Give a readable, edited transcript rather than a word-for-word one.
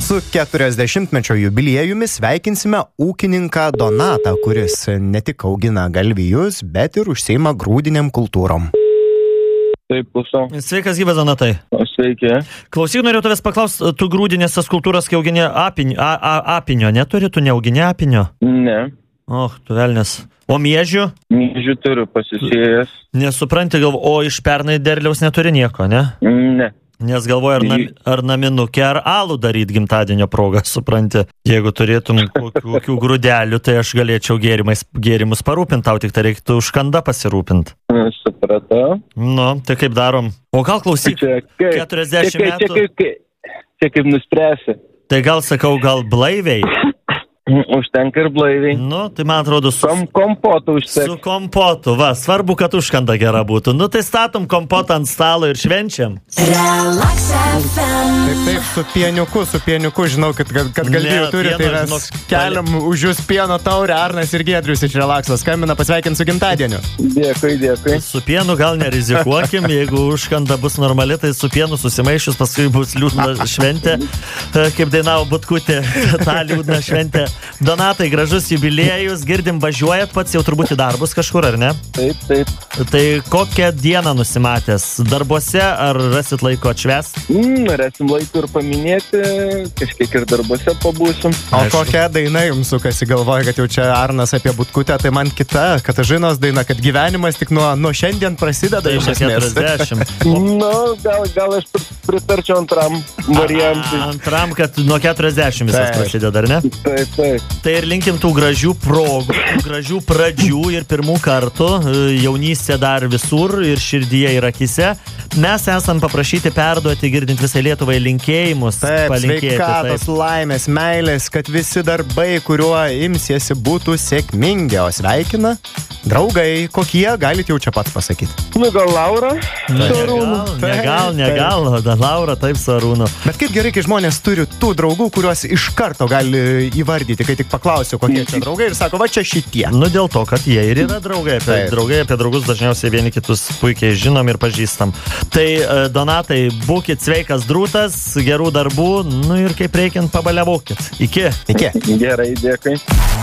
Su 40-mečio jubiliejumi sveikinsime ūkininką Donatą, kuris ne tik augina galvijus, bet ir užsiima grūdinėm kultūrom. Taip, klausau. Sveikas, gyvas Donatai. Sveiki. Klausyk, norėjau tavęs paklausti, tu grūdinės tas kultūras, kai auginė apinio, neturi, tu neauginė apinio? Ne. Tu velnės. O miežių? Miežių turiu pasisėjęs. Nesupranti, o iš pernai derliaus neturi nieko, ne? Ne. Nes galvoju, ar naminukę, ar alų daryti gimtadienio progą, supranti. Jeigu turėtum kokių grūdelių, tai aš galėčiau gėrimus parūpinti, tau tik tai reiktų užkandą pasirūpinti. Supratau. Tai kaip darom? O gal klausyk, 40 metų... Čia kaip nuspręsi. Tai gal sakau, gal blaiviai? Užtenka ir blaiviai. Tai man atrodo kompotų užtenka. Su kompotu, svarbu, kad užkanda gera būtų. Tai statom kompotą ant stalo ir švenčiam. Taip, su pieniuku, žinau, kad galvijų turi, tai mes keliam už jūs pieno taurę. Arnas ir Giedrius iš Relaxo skambina pasveikinti su gimtadieniu. Dėkui. Su pienu gal nerizikuokim, jeigu užkanda bus normali, tai su pienu susimaišius, paskui bus liūdna šventė, kaip dainavo Butkutė, tą liūdną šventę. Donatai, gražus jubiliejus, girdim, važiuojat pats jau turbūt į darbus kažkur, ar ne? Taip. Tai kokią dieną nusimatęs? Darbuose ar rasit laiko atšvęst? Rasim laiko ir paminėti, kažkiek ir darbuose pabūsim. O kokia daina jums sukasi, galvoja, kad jau čia Arnas apie Butkutę, tai man kita Katažinos daina, kad gyvenimas tik nuo šiandien prasideda iš esmės. 40. Gal aš pritarčiau antram variantui. Antram, kad nuo 40 visas prasideda, ar ne? Taip. Tai ir linkim tų gražių progų, gražių pradžių ir pirmų kartų, jaunystė dar visur ir širdyje ir akise. Mes esam paprašyti perduoti, girdint visai Lietuvai, linkėjimus. Taip, sveikatos, laimės, meilės, kad visi darbai, kuriuo imsiesi, būtų sėkmingi. O sveikina draugai, kokie, galit jau čia pats pasakyti. Gal Laura? Negal, Laura, taip, su Arūnu. Bet kaip gerai, kai žmonės turi tų draugų, kuriuos iš karto gali įvardyti, kai tik paklausiu, kokie čia draugai ir sako, va čia šitie. Dėl to, kad jie ir yra draugai. Apie draugus dažniausiai vieni kitus puikiai žinom ir pažįstam. Tai, Donatai, būkit sveikas drūtas, gerų darbų, ir kaip reikiant pabaliavokit. Iki. Gerai, dėkui.